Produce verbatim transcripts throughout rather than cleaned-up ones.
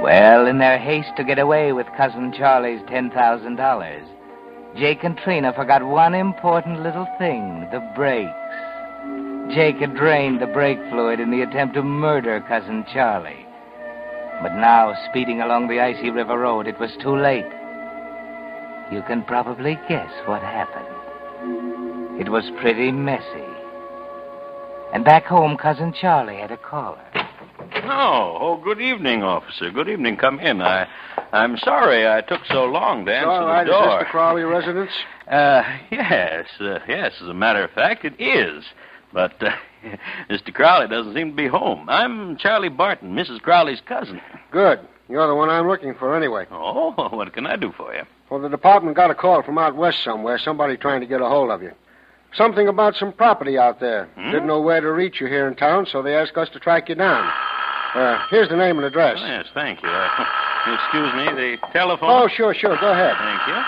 Well, in their haste to get away with Cousin Charlie's ten thousand dollars, Jake and Trina forgot one important little thing, the brakes. Jake had drained the brake fluid in the attempt to murder Cousin Charlie. But now, speeding along the icy river road, it was too late. You can probably guess what happened. It was pretty messy. And back home, Cousin Charlie had a caller. Oh, oh, good evening, officer. Good evening. Come in. I, I'm sorry I took so long to answer all right. the door. Is this the Crowley residence? Uh, yes, uh, yes. As a matter of fact, it is. But uh, Mister Crowley doesn't seem to be home. I'm Charlie Barton, Missus Crowley's cousin. Good. You're the one I'm looking for anyway. Oh, what can I do for you? Well, the department got a call from out west somewhere, somebody trying to get a hold of you. Something about some property out there. Hmm? Didn't know where to reach you here in town, so they asked us to track you down. Uh, here's the name and address. Oh, yes, thank you. Uh, excuse me, the telephone. Oh, sure, sure. Go ahead. Thank you.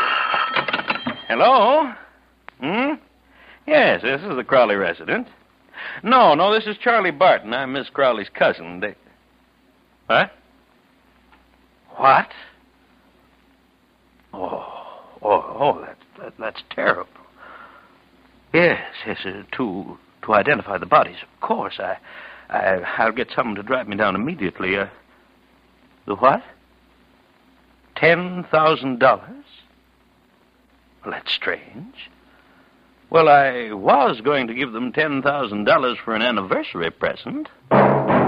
Hello? Hmm? Yes, this is the Crowley residence. No, no, this is Charlie Barton. I'm Miss Crowley's cousin. They... What? What? Oh, oh, oh, that, that, that's terrible. Yes, yes, uh, to to identify the bodies, of course. I, I, I'll get someone to drive me down immediately. Uh, the what? Ten thousand dollars? Well, that's strange. Well, I was going to give them ten thousand dollars for an anniversary present.